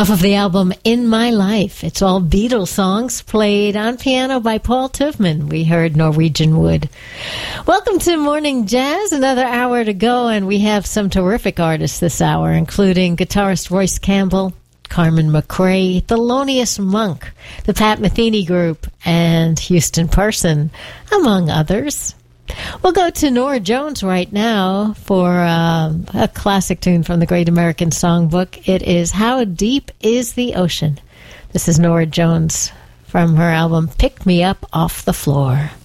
Off of the album In My Life, it's all Beatles songs played on piano by Paul Tuvman. We heard Norwegian Wood. Welcome to Morning Jazz, another hour to go, and we have some terrific artists this hour, including guitarist Royce Campbell, Carmen McRae, Thelonious Monk, the Pat Metheny Group, and Houston Person, among others. We'll go to Norah Jones right now for a classic tune from the Great American Songbook. It is How Deep Is the Ocean? This is Norah Jones from her album Pick Me Up Off the Floor.